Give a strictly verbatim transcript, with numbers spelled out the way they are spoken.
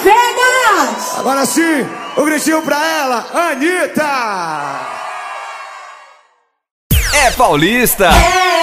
Vegas! Agora sim, um gritinho pra ela, Anitta! É paulista! É!